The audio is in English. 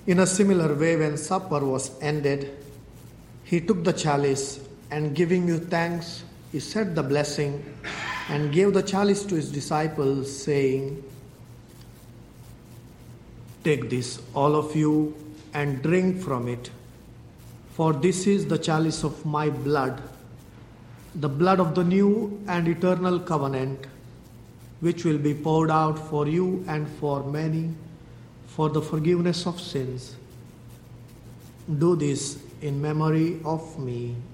In a similar way, when supper was ended, he took the chalice, and giving you thanks, he said the blessing and gave the chalice to his disciples, saying, "Take this, all of you, and drink from it, for this is the chalice of my blood, the blood of the new and eternal covenant, which will be poured out for you and for many for the forgiveness of sins. Do this in memory of me."